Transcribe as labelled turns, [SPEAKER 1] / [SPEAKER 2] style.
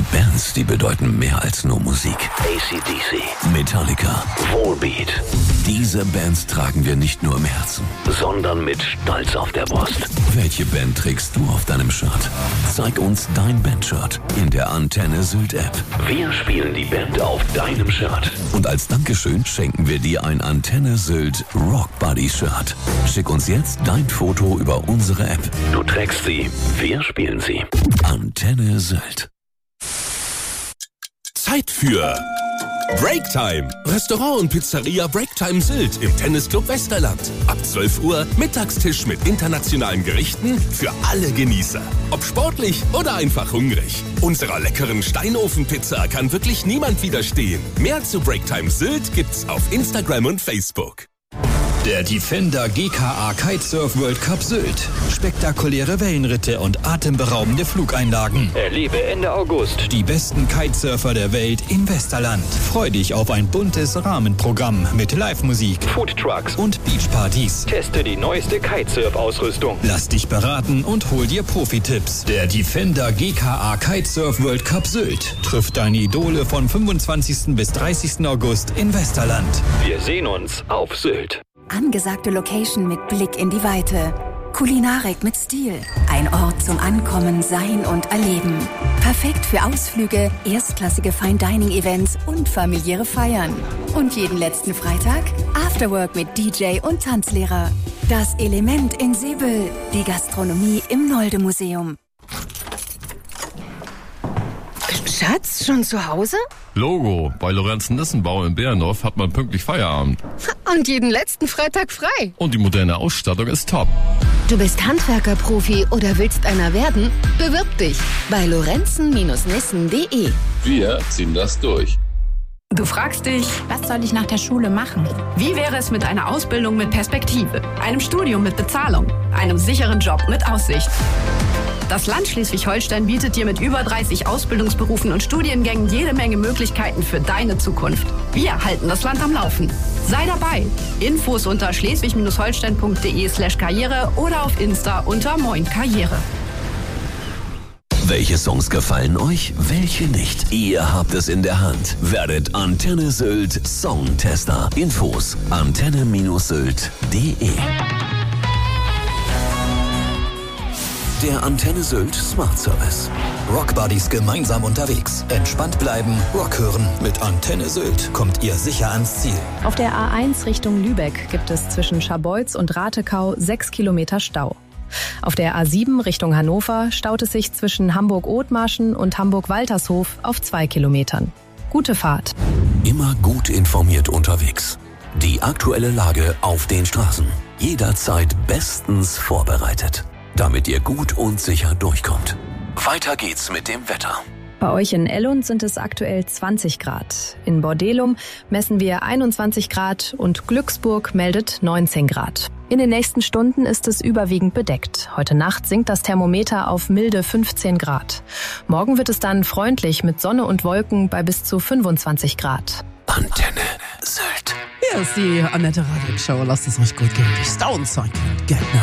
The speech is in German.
[SPEAKER 1] Bands, die bedeuten mehr als nur Musik.
[SPEAKER 2] AC/DC,
[SPEAKER 1] Metallica,
[SPEAKER 2] Volbeat.
[SPEAKER 1] Diese Bands tragen wir nicht nur im Herzen,
[SPEAKER 2] sondern mit Stolz auf der Brust.
[SPEAKER 1] Welche Band trägst du auf deinem Shirt? Zeig uns dein Bandshirt in der Antenne Sylt App.
[SPEAKER 2] Wir spielen die Band auf deinem Shirt.
[SPEAKER 1] Und als Dankeschön schenken wir dir ein Antenne Sylt Rock Buddy Shirt. Schick uns jetzt dein Foto über unsere App.
[SPEAKER 2] Du trägst sie, wir spielen sie.
[SPEAKER 1] Antenne Sylt.
[SPEAKER 3] Zeit für Breaktime. Restaurant und Pizzeria Breaktime Sylt im Tennisclub Westerland. Ab 12 Uhr Mittagstisch mit internationalen Gerichten für alle Genießer. Ob sportlich oder einfach hungrig. Unserer leckeren Steinofenpizza kann wirklich niemand widerstehen. Mehr zu Breaktime Sylt gibt's auf Instagram und Facebook.
[SPEAKER 4] Der Defender GKA Kitesurf World Cup Sylt. Spektakuläre Wellenritte und atemberaubende Flugeinlagen.
[SPEAKER 2] Erlebe Ende August
[SPEAKER 4] Die besten Kitesurfer der Welt im Westerland. Freu dich auf ein buntes Rahmenprogramm mit Live-Musik
[SPEAKER 2] Foodtrucks
[SPEAKER 4] und Beachpartys.
[SPEAKER 2] Teste die neueste Kitesurf-Ausrüstung.
[SPEAKER 4] Lass dich beraten und hol dir Profi-Tipps. Der Defender GKA Kitesurf World Cup Sylt trifft deine Idole von 25. bis 30. August in Westerland.
[SPEAKER 2] Wir sehen uns auf Sylt.
[SPEAKER 5] Angesagte Location mit Blick in die Weite. Kulinarik mit Stil. Ein Ort zum Ankommen, Sein und Erleben. Perfekt für Ausflüge, erstklassige Fine-Dining-Events und familiäre Feiern. Und jeden letzten Freitag Afterwork mit DJ und Tanzlehrer. Das Element in Seebüll. Die Gastronomie im Nolde-Museum.
[SPEAKER 6] Schatz, schon zu Hause?
[SPEAKER 7] Logo, bei Lorenzen-Nissenbau in Bärendorf hat man pünktlich Feierabend.
[SPEAKER 6] Und jeden letzten Freitag frei.
[SPEAKER 7] Und die moderne Ausstattung ist top.
[SPEAKER 6] Du bist Handwerker-Profi oder willst einer werden? Bewirb dich bei lorenzen-nissen.de.
[SPEAKER 8] Wir ziehen das durch.
[SPEAKER 9] Du fragst dich, was soll ich nach der Schule machen? Wie wäre es mit einer Ausbildung mit Perspektive, einem Studium mit Bezahlung, einem sicheren Job mit Aussicht? Das Land Schleswig-Holstein bietet dir mit über 30 Ausbildungsberufen und Studiengängen jede Menge Möglichkeiten für deine Zukunft. Wir halten das Land am Laufen. Sei dabei. Infos unter schleswig-holstein.de/karriere oder auf Insta unter Moin Karriere.
[SPEAKER 1] Welche Songs gefallen euch? Welche nicht? Ihr habt es in der Hand. Werdet Antenne Sylt Songtester. Infos antenne-sylt.de. Der Antenne Sylt Smart Service.
[SPEAKER 4] Rockbuddies gemeinsam unterwegs. Entspannt bleiben, Rock hören. Mit Antenne Sylt kommt ihr sicher ans Ziel.
[SPEAKER 10] Auf der A1 Richtung Lübeck gibt es zwischen Scharbeutz und Ratekau 6 Kilometer Stau. Auf der A7 Richtung Hannover staut es sich zwischen Hamburg-Othmarschen und Hamburg-Waltershof auf 2 Kilometern. Gute Fahrt.
[SPEAKER 1] Immer gut informiert unterwegs. Die aktuelle Lage auf den Straßen. Jederzeit bestens vorbereitet, damit ihr gut und sicher durchkommt. Weiter geht's mit dem Wetter.
[SPEAKER 10] Bei euch in Ellund sind es aktuell 20 Grad. In Bordelum messen wir 21 Grad und Glücksburg meldet 19 Grad. In den nächsten Stunden ist es überwiegend bedeckt. Heute Nacht sinkt das Thermometer auf milde 15 Grad. Morgen wird es dann freundlich mit Sonne und Wolken bei bis zu 25 Grad.
[SPEAKER 1] Antenne Sylt.
[SPEAKER 11] Hier ist die Annette Radig Show. Lasst es euch gut gehen. Die Stones, I can't get no